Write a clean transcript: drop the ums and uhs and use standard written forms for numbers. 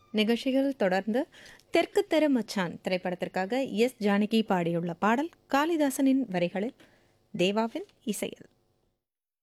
நிகழ்ச்சிகள் தொடர்ந்து தெற்கு தெரு மச்சான் திரைப்படத்திற்காக எஸ் ஜானகி பாடியுள்ள பாடல் காளிதாசனின் வரிகளில் தேவாவின் இசையில்.